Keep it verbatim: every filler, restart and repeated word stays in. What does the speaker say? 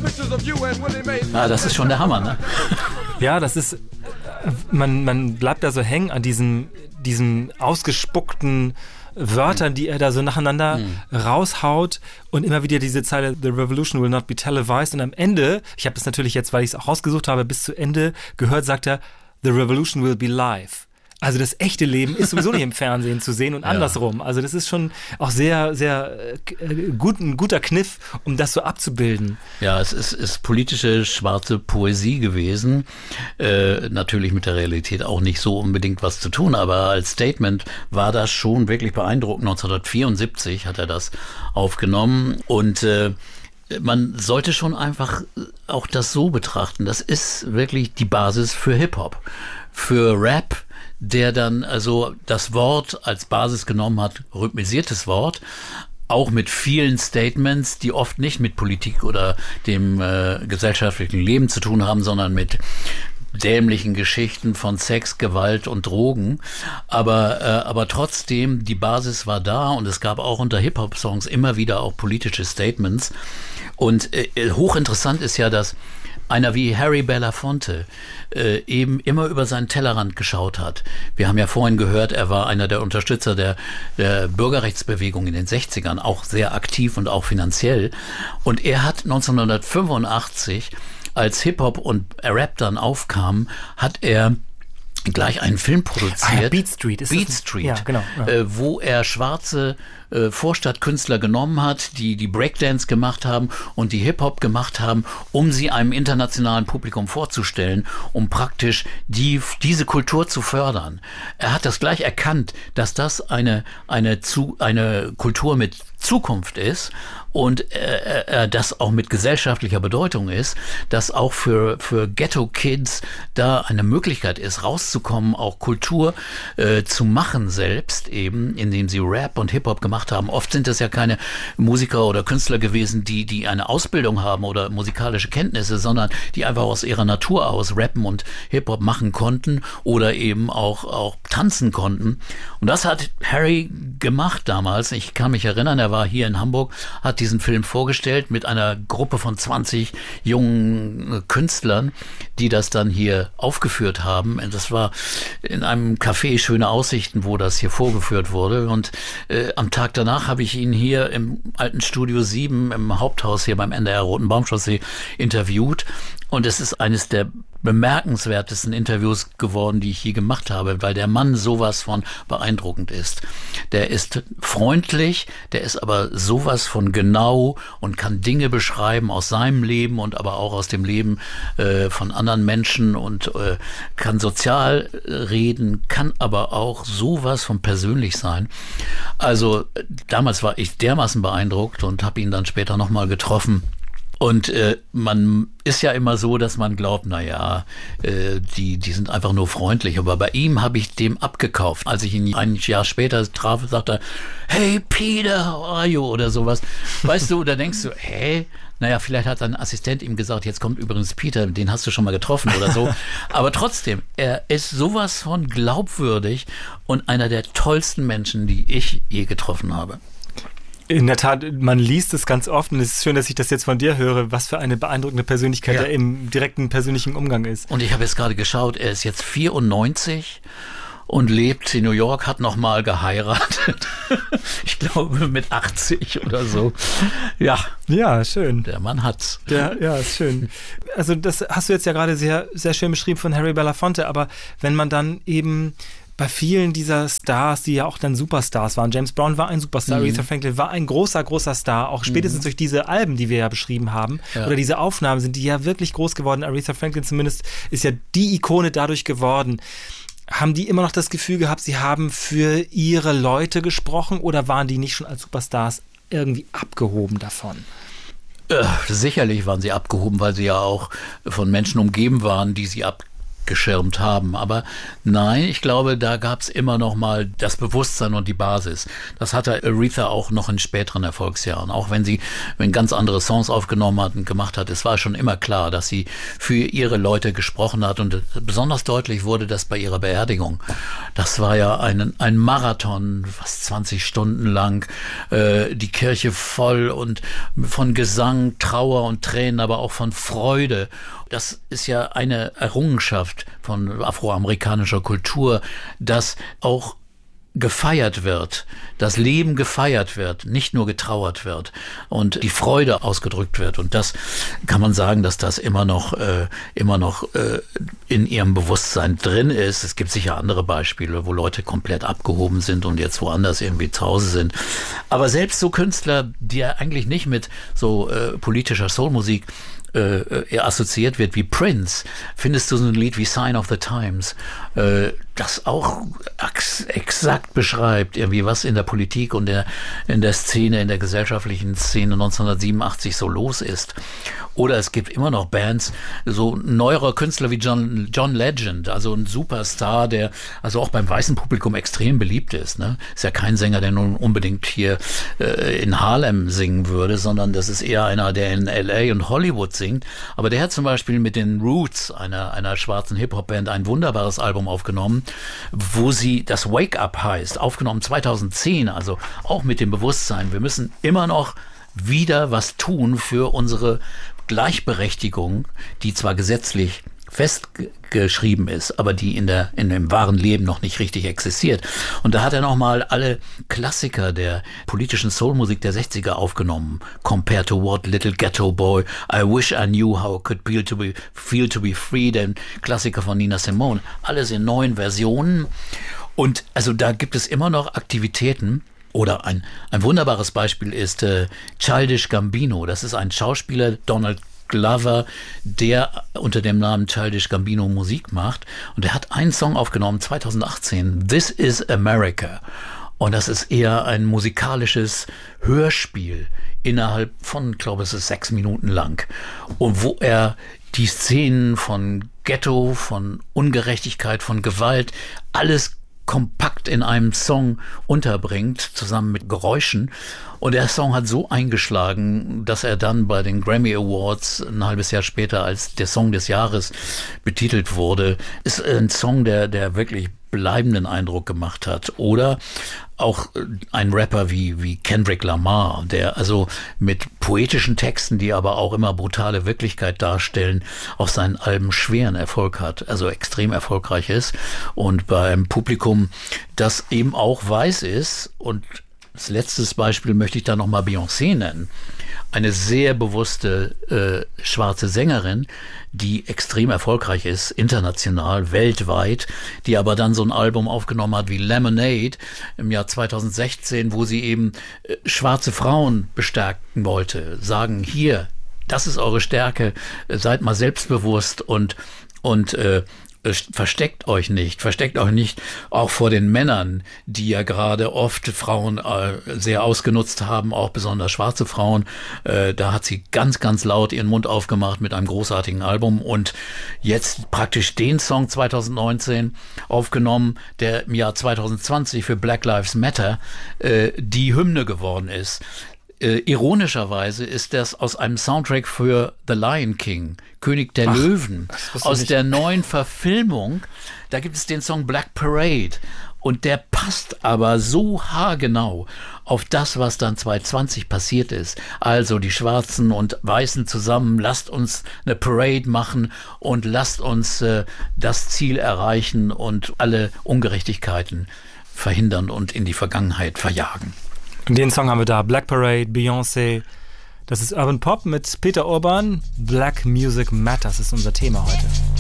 Ah, das ist schon der Hammer, ne? Ja, das ist, man, man bleibt da so hängen an diesem, diesem ausgespuckten Wörtern, die er da so nacheinander mhm. raushaut und immer wieder diese Zeile The revolution will not be televised und am Ende, ich habe das natürlich jetzt, weil ich es auch rausgesucht habe, bis zu Ende gehört, sagt er The revolution will be live. Also das echte Leben ist sowieso nicht im Fernsehen zu sehen und ja. andersrum. Also das ist schon auch sehr, sehr äh, gut, ein guter Kniff, um das so abzubilden. Ja, es ist, ist politische schwarze Poesie gewesen. Äh, natürlich mit der Realität auch nicht so unbedingt was zu tun, aber als Statement war das schon wirklich beeindruckend. neunzehnhundertvierundsiebzig hat er das aufgenommen und äh, man sollte schon einfach auch das so betrachten. Das ist wirklich die Basis für Hip-Hop, für Rap, der dann also das Wort als Basis genommen hat, rhythmisiertes Wort, auch mit vielen Statements, die oft nicht mit Politik oder dem äh, gesellschaftlichen Leben zu tun haben, sondern mit dämlichen Geschichten von Sex, Gewalt und Drogen. Aber, äh, aber trotzdem, die Basis war da und es gab auch unter Hip-Hop-Songs immer wieder auch politische Statements. Und äh, hochinteressant ist ja, dass einer wie Harry Belafonte äh, eben immer über seinen Tellerrand geschaut hat. Wir haben ja vorhin gehört, er war einer der Unterstützer der, der Bürgerrechtsbewegung in den sechzigern, auch sehr aktiv und auch finanziell. Und er hat neunzehnhundertfünfundachtzig, als Hip-Hop und Rap dann aufkam, hat er gleich einen Film produziert. Ah ja, Beat Street. Ist Beat das Street, ja, genau, ja. Äh, wo er schwarze äh, Vorstadtkünstler genommen hat, die die Breakdance gemacht haben und die Hip-Hop gemacht haben, um sie einem internationalen Publikum vorzustellen, um praktisch die, diese Kultur zu fördern. Er hat das gleich erkannt, dass das eine, eine, zu, eine Kultur mit Zukunft ist und äh, äh, das auch mit gesellschaftlicher Bedeutung ist, dass auch für, für Ghetto-Kids da eine Möglichkeit ist, rauszukommen, auch Kultur äh, zu machen selbst eben, indem sie Rap und Hip-Hop gemacht haben. Oft sind es ja keine Musiker oder Künstler gewesen, die, die eine Ausbildung haben oder musikalische Kenntnisse, sondern die einfach aus ihrer Natur aus rappen und Hip-Hop machen konnten oder eben auch, auch tanzen konnten. Und das hat Harry gemacht damals. Ich kann mich erinnern, er war hier in Hamburg, hat diesen Film vorgestellt mit einer Gruppe von zwanzig jungen Künstlern, die das dann hier aufgeführt haben. Das war in einem Café Schöne Aussichten, wo das hier vorgeführt wurde. Und äh, am Tag danach habe ich ihn hier im alten Studio sieben im Haupthaus hier beim N D R Roten Baumchaussee interviewt. Und es ist eines der bemerkenswertesten Interviews geworden, die ich je gemacht habe, weil der Mann sowas von beeindruckend ist. Der ist freundlich, der ist aber sowas von genau und kann Dinge beschreiben aus seinem Leben und aber auch aus dem Leben äh, von anderen Menschen und äh, kann sozial reden, kann aber auch sowas von persönlich sein. Also damals war ich dermaßen beeindruckt und habe ihn dann später nochmal getroffen. Und äh, man ist ja immer so, dass man glaubt, na ja, äh, die, die sind einfach nur freundlich. Aber bei ihm habe ich dem abgekauft. Als ich ihn ein Jahr später traf, sagte er, hey Peter, how are you? Oder sowas. Weißt du, da denkst du, hä? Naja, vielleicht hat sein Assistent ihm gesagt, jetzt kommt übrigens Peter, den hast du schon mal getroffen oder so. Aber trotzdem, er ist sowas von glaubwürdig und einer der tollsten Menschen, die ich je getroffen habe. In der Tat, man liest es ganz oft und es ist schön, dass ich das jetzt von dir höre, was für eine beeindruckende Persönlichkeit ja. er im direkten persönlichen Umgang ist. Und ich habe jetzt gerade geschaut, er ist jetzt vierundneunzig und lebt in New York, hat nochmal geheiratet. Ich glaube mit achtzig oder so. Ja. Ja, schön. Der Mann hat's. Der, ja, ist schön. Also das hast du jetzt ja gerade sehr, sehr schön beschrieben von Harry Belafonte, aber wenn man dann eben bei vielen dieser Stars, die ja auch dann Superstars waren. James Brown war ein Superstar, mhm. Aretha Franklin war ein großer, großer Star, auch spätestens mhm. durch diese Alben, die wir ja beschrieben haben, ja. oder diese Aufnahmen sind die ja wirklich groß geworden. Aretha Franklin zumindest ist ja die Ikone dadurch geworden. Haben die immer noch das Gefühl gehabt, sie haben für ihre Leute gesprochen oder waren die nicht schon als Superstars irgendwie abgehoben davon? Äh, sicherlich waren sie abgehoben, weil sie ja auch von Menschen umgeben waren, die sie ab abgeschirmt haben. Aber nein, ich glaube, da gab es immer noch mal das Bewusstsein und die Basis. Das hatte Aretha auch noch in späteren Erfolgsjahren. Auch wenn sie wenn ganz andere Songs aufgenommen hat und gemacht hat, es war schon immer klar, dass sie für ihre Leute gesprochen hat. Und besonders deutlich wurde das bei ihrer Beerdigung. Das war ja ein, ein Marathon, fast zwanzig Stunden lang, äh, die Kirche voll und von Gesang, Trauer und Tränen, aber auch von Freude. Das ist ja eine Errungenschaft von afroamerikanischer Kultur, dass auch gefeiert wird, das Leben gefeiert wird, nicht nur getrauert wird und die Freude ausgedrückt wird. Und das kann man sagen, dass das immer noch, äh, immer noch äh, in ihrem Bewusstsein drin ist. Es gibt sicher andere Beispiele, wo Leute komplett abgehoben sind und jetzt woanders irgendwie zu Hause sind. Aber selbst so Künstler, die ja eigentlich nicht mit so äh, politischer Soulmusik Äh, assoziiert wird wie Prince, findest du so ein Lied wie Sign of the Times, äh, das auch ex- exakt beschreibt, irgendwie was in der Politik und der, in der Szene, in der gesellschaftlichen Szene neunzehnhundertsiebenundachtzig so los ist. Oder es gibt immer noch Bands, so neuere Künstler wie John, John Legend, also ein Superstar, der also auch beim weißen Publikum extrem beliebt ist. Ne? Ist ja kein Sänger, der nun unbedingt hier äh, in Harlem singen würde, sondern das ist eher einer, der in L A und Hollywood singt. Aber der hat zum Beispiel mit den Roots, einer, einer schwarzen Hip-Hop-Band, ein wunderbares Album aufgenommen, wo sie das Wake Up heißt, aufgenommen zweitausendzehn, also auch mit dem Bewusstsein, wir müssen immer noch wieder was tun für unsere Gleichberechtigung, die zwar gesetzlich festgeschrieben ist, aber die in der in dem wahren Leben noch nicht richtig existiert. Und da hat er nochmal alle Klassiker der politischen Soulmusik der sechziger aufgenommen. Compared to What, Little Ghetto Boy, I Wish I Knew How It Could Feel to Be, feel to be Free, den Klassiker von Nina Simone. Alles in neuen Versionen. Und also da gibt es immer noch Aktivitäten. Oder ein, ein wunderbares Beispiel ist äh, Childish Gambino. Das ist ein Schauspieler, Donald Glover, der unter dem Namen Childish Gambino Musik macht. Und er hat einen Song aufgenommen, zweitausendachtzehn, This is America. Und das ist eher ein musikalisches Hörspiel innerhalb von, ich glaube, es ist sechs Minuten lang. Und wo er die Szenen von Ghetto, von Ungerechtigkeit, von Gewalt, alles kompakt in einem Song unterbringt, zusammen mit Geräuschen. Und der Song hat so eingeschlagen, dass er dann bei den Grammy Awards ein halbes Jahr später als der Song des Jahres betitelt wurde. Ist ein Song, der, der wirklich bleibenden Eindruck gemacht hat. Oder auch ein Rapper wie, wie Kendrick Lamar, der also mit poetischen Texten, die aber auch immer brutale Wirklichkeit darstellen, auf seinen Alben schweren Erfolg hat, also extrem erfolgreich ist und beim Publikum, das eben auch weiß ist. Und als letztes Beispiel möchte ich da nochmal Beyoncé nennen. Eine sehr bewusste äh, schwarze Sängerin, die extrem erfolgreich ist, international, weltweit, die aber dann so ein Album aufgenommen hat wie Lemonade im Jahr zweitausendsechzehn, wo sie eben äh, schwarze Frauen bestärken wollte, sagen, hier, das ist eure Stärke, seid mal selbstbewusst und, und äh, versteckt euch nicht, versteckt euch nicht auch vor den Männern, die ja gerade oft Frauen äh, sehr ausgenutzt haben, auch besonders schwarze Frauen. Äh, da hat sie ganz, ganz laut ihren Mund aufgemacht mit einem großartigen Album und jetzt praktisch den Song zweitausendneunzehn aufgenommen, der im Jahr zweitausendzwanzig für Black Lives Matter äh, die Hymne geworden ist. Äh, ironischerweise ist das aus einem Soundtrack für The Lion King, König der Ach, Löwen, aus nicht. Der neuen Verfilmung. Da gibt es den Song Black Parade und der passt aber so haargenau auf das, was dann zweitausendzwanzig passiert ist. Also die Schwarzen und Weißen zusammen, lasst uns eine Parade machen und lasst uns äh, das Ziel erreichen und alle Ungerechtigkeiten verhindern und in die Vergangenheit verjagen. Den Song haben wir da, Black Parade, Beyoncé. Das ist Urban Pop mit Peter Urban. Black Music Matters ist unser Thema heute.